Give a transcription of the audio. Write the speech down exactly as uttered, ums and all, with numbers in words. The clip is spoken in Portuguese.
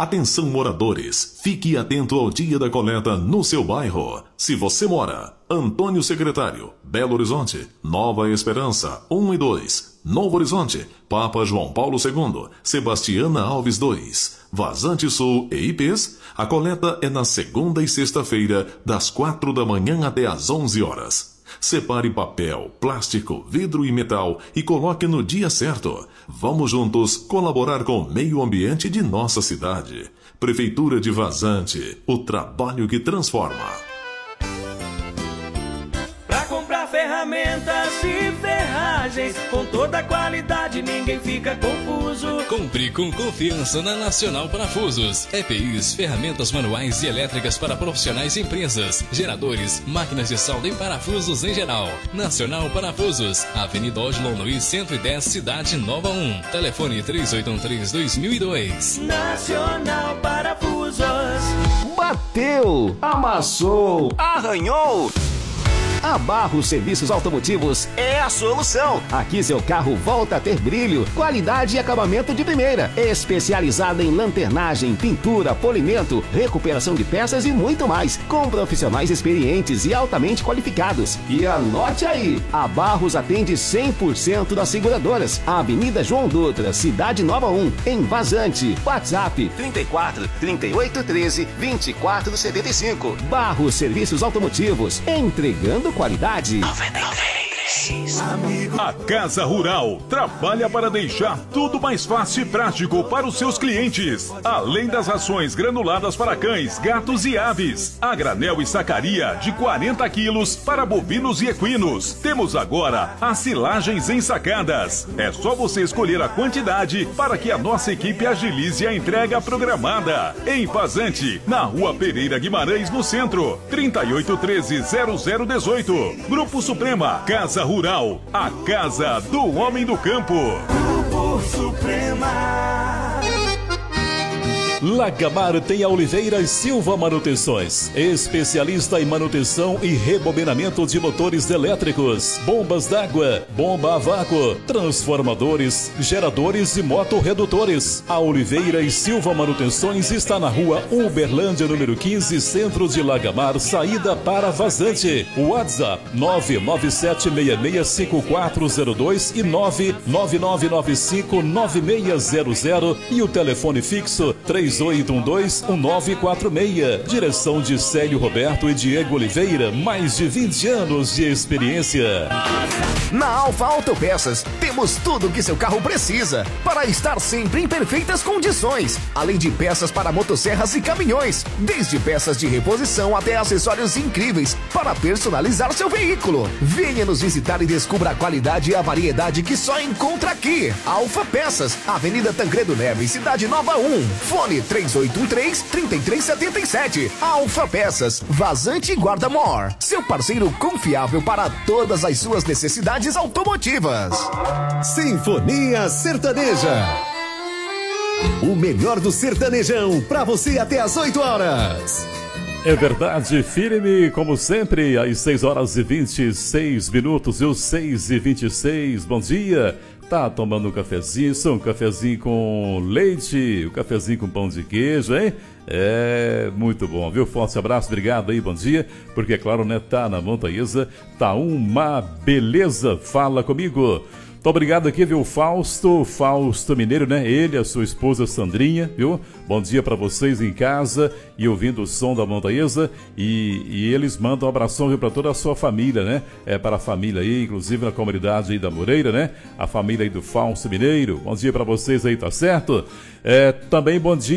Atenção moradores, fique atento ao dia da coleta no seu bairro. Se você mora, Antônio Secretário, Belo Horizonte, Nova Esperança, um e dois, Novo Horizonte, Papa João Paulo segundo, Sebastiana Alves dois, Vazante Sul e I Pês, a coleta é na segunda e sexta-feira, das quatro da manhã até às onze horas. Separe papel, plástico, vidro e metal e coloque no dia certo. Vamos juntos colaborar com o meio ambiente de nossa cidade. Prefeitura de Vazante, o trabalho que transforma. Pra comprar ferramentas e ferragens com toda a qualidade, ninguém fica confuso. Compre com confiança na Nacional Parafusos. E P Is, ferramentas manuais e elétricas para profissionais e empresas, geradores, máquinas de solda e parafusos em geral. Nacional Parafusos, Avenida Odilon Luiz cento e dez, Cidade Nova um. Telefone três oito um três, dois mil e dois. Nacional Parafusos. Bateu, amassou, arranhou. A Barros Serviços Automotivos é a solução. Aqui seu carro volta a ter brilho, qualidade e acabamento de primeira. Especializada em lanternagem, pintura, polimento, recuperação de peças e muito mais. Com profissionais experientes e altamente qualificados. E anote aí, a Barros atende cem por cento das seguradoras. Avenida João Dutra, Cidade Nova um, em Vazante. WhatsApp trinta e quatro, trinta e oito, treze, vinte e quatro, setenta e cinco. Barros Serviços Automotivos, entregando qualidade. noventa e três. A Casa Rural trabalha para deixar tudo mais fácil e prático para os seus clientes. Além das rações granuladas para cães, gatos e aves, a granel e sacaria de quarenta quilos para bovinos e equinos. Temos agora as silagens ensacadas. É só você escolher a quantidade para que a nossa equipe agilize a entrega programada. Em Vazante, na Rua Pereira Guimarães, no centro. trinta e oito, treze, zero zero dezoito. Grupo Suprema, Casa Rural, a casa do homem do campo. Grupo Suprema. Lagamar tem a Oliveira Silva Manutenções, especialista em manutenção e rebobinamento de motores elétricos, bombas d'água, bomba a vácuo, transformadores, geradores e motorredutores. A Oliveira Silva Manutenções está na rua Uberlândia, número quinze, centro de Lagamar, saída para Vazante. WhatsApp nove nove sete seis seis cinco quatro zero dois e nove nove nove nove cinco nove seis zero zero e o telefone fixo três oito um dois um nove quatro seis. Direção de Célio Roberto e Diego Oliveira, mais de vinte anos de experiência. Na Alfa Autopeças, temos tudo o que seu carro precisa para estar sempre em perfeitas condições. Além de peças para motosserras e caminhões, desde peças de reposição até acessórios incríveis para personalizar seu veículo. Venha nos visitar e descubra a qualidade e a variedade que só encontra aqui. Alfa Peças, Avenida Tancredo Neves, Cidade Nova um. Fone três oito um três, três três sete sete. Alfa Peças, Vazante e Guarda-Mor. Seu parceiro confiável para todas as suas necessidades automotivas. Sinfonia Sertaneja. O melhor do sertanejão para você até às oito horas. É verdade, firme como sempre, às seis horas e vinte e seis minutos, e os seis e vinte e seis, bom dia. Tá tomando um cafezinho, só um cafezinho com leite, um cafezinho com pão de queijo, hein? É, muito bom, viu? Forte abraço, obrigado aí, bom dia. Porque, é claro, né, tá na Montanhesa, tá uma beleza, fala comigo. Muito obrigado aqui, viu, Fausto, Fausto Mineiro, né? Ele, a sua esposa Sandrinha, viu? Bom dia para vocês em casa e ouvindo o som da Montanhesa. E, e eles mandam um abração, viu, para toda a sua família, né? É para a família aí, inclusive na comunidade aí da Moreira, né? A família aí do Fausto Mineiro. Bom dia para vocês aí, tá certo? É, também bom dia